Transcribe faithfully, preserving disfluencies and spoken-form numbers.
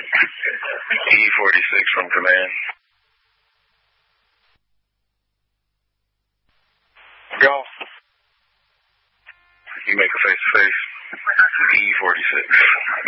E forty-six from command. Go. You make a face-to-face. E forty-six.